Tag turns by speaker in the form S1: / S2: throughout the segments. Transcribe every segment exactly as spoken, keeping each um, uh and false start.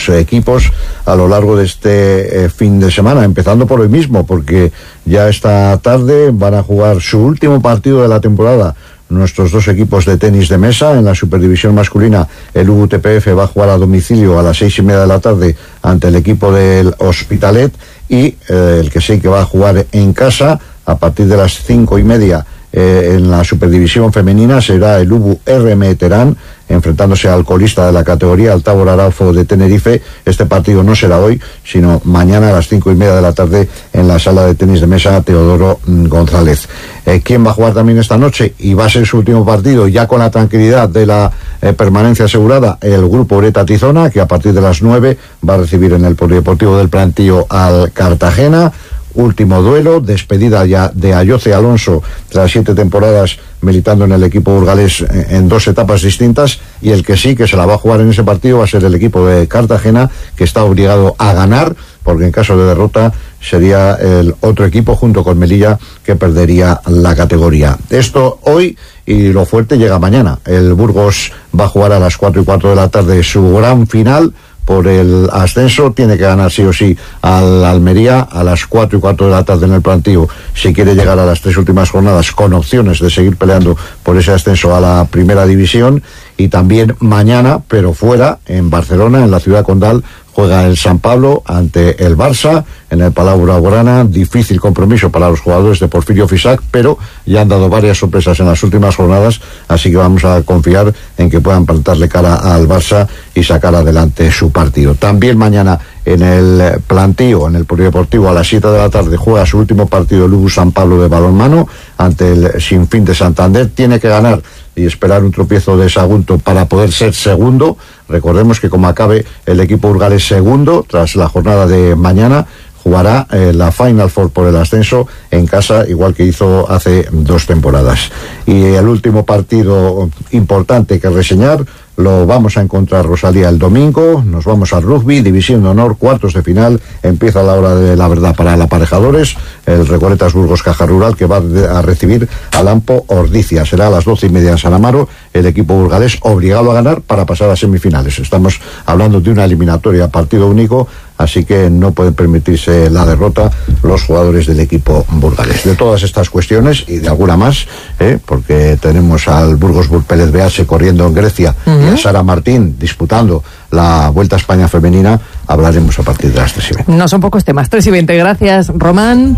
S1: los equipos a lo largo de este eh, fin de semana, empezando por hoy mismo, porque ya esta tarde van a jugar su último partido de la temporada nuestros dos equipos de tenis de mesa. En la Superdivisión masculina, el U T P F va a jugar a domicilio a las seis y media de la tarde ante el equipo del Hospitalet, y eh, el que sí que va a jugar en casa a partir de las cinco y media eh, en la Superdivisión femenina será el U B U R M Terán, enfrentándose al colista de la categoría, al Tábor Arauzo de Tenerife. Este partido no será hoy, sino mañana a las cinco y media de la tarde en la sala de tenis de mesa Teodoro González. Eh, ¿Quién va a jugar también esta noche? Y va a ser su último partido, ya con la tranquilidad de la eh, permanencia asegurada, el grupo Ureta Tizona, que a partir de las nueve va a recibir en el Polideportivo del Plantío al Cartagena. Último duelo, despedida ya de Ayoce Alonso tras siete temporadas militando en el equipo burgalés en dos etapas distintas, y el que sí que se la va a jugar en ese partido va a ser el equipo de Cartagena, que está obligado a ganar, porque en caso de derrota sería el otro equipo junto con Melilla que perdería la categoría. Esto hoy, y lo fuerte llega mañana. El Burgos va a jugar a las cuatro y cuatro de la tarde su gran final por el ascenso. Tiene que ganar sí o sí al Almería a las cuatro y cuatro de la tarde en el Plantío si quiere llegar a las tres últimas jornadas con opciones de seguir peleando por ese ascenso a la primera división. Y también mañana, pero fuera, en Barcelona, en la ciudad condal, juega el San Pablo ante el Barça en el Palau Blaugrana. Difícil compromiso para los jugadores de Porfirio Fisac, pero ya han dado varias sorpresas en las últimas jornadas, así que vamos a confiar en que puedan plantarle cara al Barça y sacar adelante su partido. También mañana en el Plantío, en el Polideportivo, a las siete de la tarde juega su último partido el U B U San Pablo de balonmano ante el Sinfín de Santander. Tiene que ganar y esperar un tropiezo de Sagunto para poder ser segundo. Recordemos que como acabe el equipo burgalés segundo, tras la jornada de mañana, jugará eh, la Final Four por el ascenso en casa, igual que hizo hace dos temporadas. Y el último partido importante que reseñar lo vamos a encontrar, Rosalía, el domingo. Nos vamos al rugby, División de Honor, cuartos de final. Empieza la hora de la verdad para el aparejadores, el Recoletas Burgos Caja Rural, que va a recibir al Ampo Ordicia. Será a las doce y media en San Amaro, el equipo burgalés obligado a ganar para pasar a semifinales. Estamos hablando de una eliminatoria partido único, así que no pueden permitirse la derrota los jugadores del equipo burgalés. De todas estas cuestiones y de alguna más, ¿eh? porque tenemos al Burgos Burpélez B H corriendo en Grecia, uh-huh, y a Sara Martín disputando la Vuelta a España femenina, hablaremos a partir de las tres y veinte.
S2: No son pocos temas. tres y veinte, gracias, Román.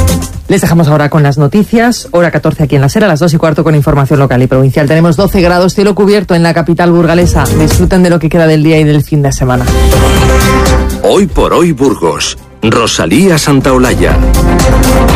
S2: Les dejamos ahora con las noticias, hora catorce aquí en la SER, a las dos y cuarto con información local y provincial. Tenemos doce grados, cielo cubierto en la capital burgalesa. Disfruten de lo que queda del día y del fin de semana.
S3: Hoy por hoy Burgos, Rosalía Santaolalla.